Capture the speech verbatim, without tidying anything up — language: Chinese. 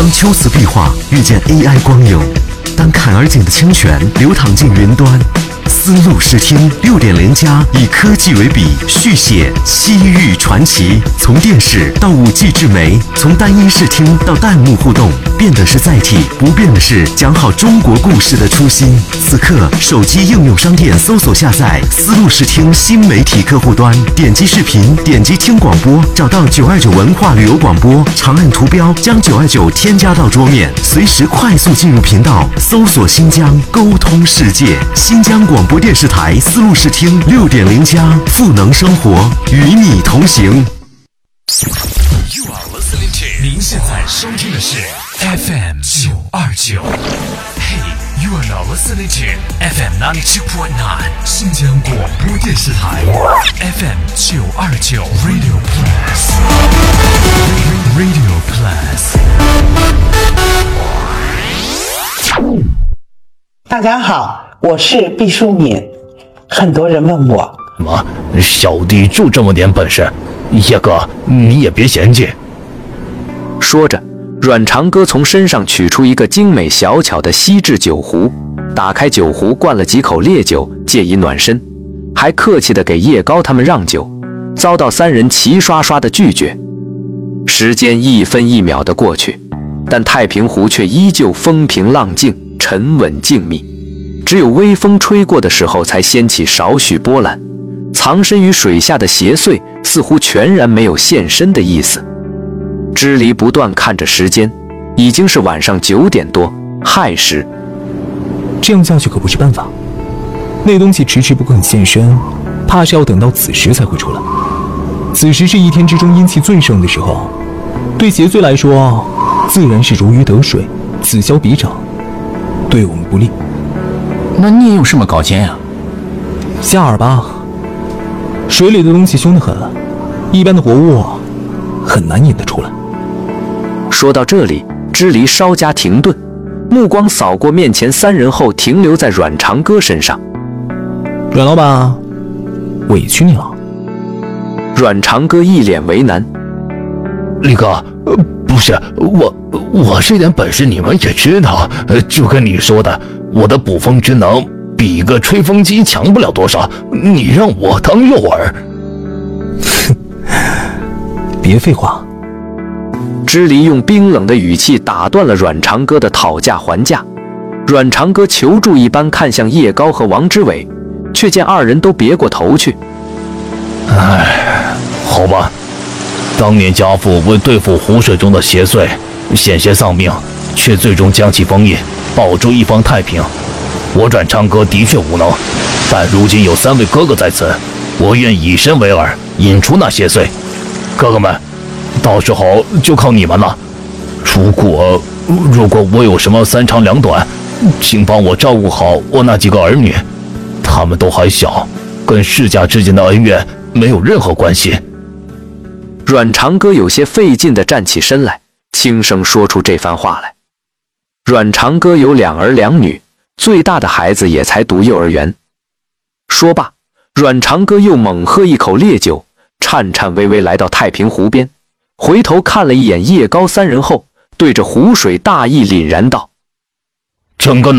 当秋瓷壁画遇见 A I 光影，当坎儿井的清泉流淌进云端，丝路视听 六点零 加以科技为笔，续写西域传奇。从电视到 五 G 智媒，从单一视听到弹幕互动，变的是载体，不变的是讲好中国故事的初心。此刻，手机应用商店搜索下载丝路视听新媒体客户端，点击视频，点击听广播，找到九二九文化旅游广播，长按图标将九二九添加到桌面，随时快速进入频道，搜索新疆，沟通世界。新疆广播电视台丝路视听 六点零 加，赋能生活，与你同行。 You are listening to 您现在收听的是 F M 九二九。Hey, you are now listening to F M ninety-two point nine 新疆广播电视台 F M 九二九 Radio Plus Radio Plus。 大家好，我是毕淑敏。很多人问我， 什么小弟就这么点本事？叶哥，你也别嫌弃。 说着，阮长歌从身上取出一个精美小巧的锡制酒壶，打开酒壶灌了几口烈酒，借以暖身，还客气地给叶高他们让酒，遭到三人齐刷刷的拒绝。时间一分一秒地过去，但太平湖却依旧风平浪静，沉稳静谧，只有微风吹过的时候才掀起少许波澜。藏身于水下的邪祟似乎全然没有现身的意思。支离不断看着时间，已经是晚上九点多，亥时。 这样下去可不是办法，那东西迟迟不肯现身，怕是要等到此时才会出来。此时是一天之中阴气最盛的时候，对邪祟来说自然是如鱼得水，此消彼长，对我们不利。 那你也有什么高见呀？ 下饵吧。水里的东西凶得很，一般的活物很难引得出来。 说到这里，支离稍加停顿，目光扫过面前三人后，停留在阮长歌身上。 阮老板，委屈你了。 阮长歌一脸为难。 李哥，呃，不是我，我这点本事你们也知道，就跟你说的，我的捕风之能比一个吹风机强不了多少，你让我当诱饵？ 别废话。 支离用冰冷的语气打断了阮长歌的讨价还价。阮长歌求助一般看向叶高和王之伟，却见二人都别过头去。 唉，好吧，当年家父为对付湖水中的邪祟，险些丧命，却最终将其封印，保住一方太平。我阮长歌的确无能，但如今有三位哥哥在此，我愿以身为饵，引出那邪祟。哥哥们，到时候就靠你们了。如果如果我有什么三长两短，请帮我照顾好我那几个儿女，他们都还小，跟世家之间的恩怨没有任何关系。 阮长歌有些费劲地站起身来，轻声说出这番话来。阮长歌有两儿两女，最大的孩子也才读幼儿园。说罢，阮长歌又猛喝一口烈酒，颤颤巍巍来到太平湖边，回头看了一眼叶高三人后，对着湖水大义凛然道： 整个